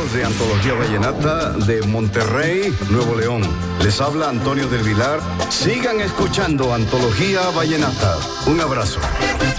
amigos de Antología Vallenata de Monterrey, Nuevo León. Les habla Antonio del Vilar. Sigan escuchando Antología Vallenata. Un abrazo.